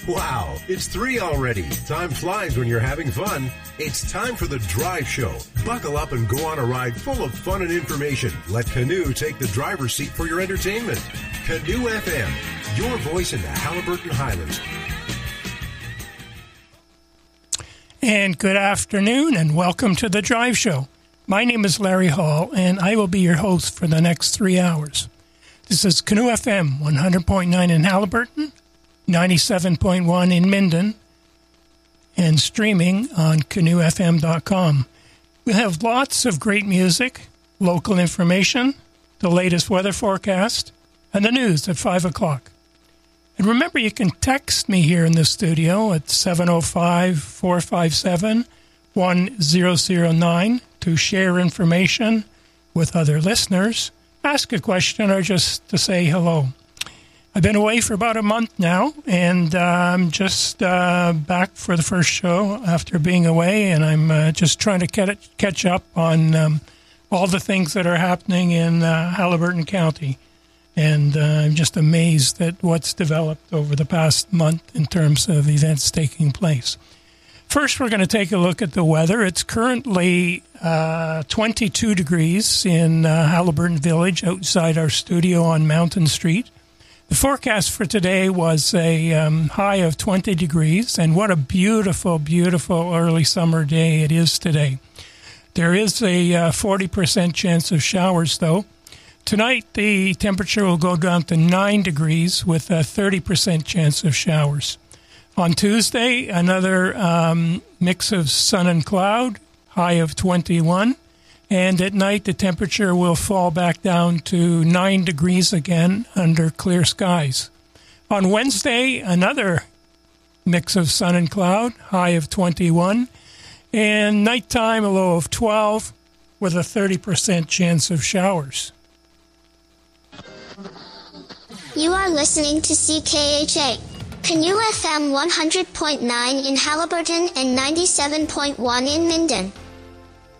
Wow, it's 3 already. Time flies when you're having fun. It's time for the Drive Show. Buckle up and go on a ride full of fun and information. Let Canoe take the driver's seat for your entertainment. Canoe FM, your voice in the Haliburton Highlands. And good afternoon and welcome to the Drive Show. My name is Larry Hall and I will be your host for the next 3 hours. This is Canoe FM 100.9 in Haliburton, 97.1 in Minden, and streaming on canoefm.com. We have lots of great music, local information, the latest weather forecast, and the news at 5 o'clock. And remember, you can text me here in the studio at 705-457-1009 to share information with other listeners, ask a question, or just to say hello. I've been away for about a month now, and I'm just back for the first show after being away, and I'm just trying to catch up on all the things that are happening in Haliburton County. And I'm just amazed at what's developed over the past month in terms of events taking place. First, we're going to take a look at the weather. It's currently 22 degrees in Haliburton Village outside our studio on Mountain Street. The forecast for today was a high of 20 degrees, and what a beautiful, beautiful early summer day it is today. There is a 40% chance of showers, though. Tonight, the temperature will go down to 9 degrees with a 30% chance of showers. On Tuesday, another mix of sun and cloud, high of 21. And at night, the temperature will fall back down to 9 degrees again under clear skies. On Wednesday, another mix of sun and cloud, high of 21. And nighttime, a low of 12 with a 30% chance of showers. You are listening to CKHA, Canoe FM 100.9 in Haliburton and 97.1 in Minden.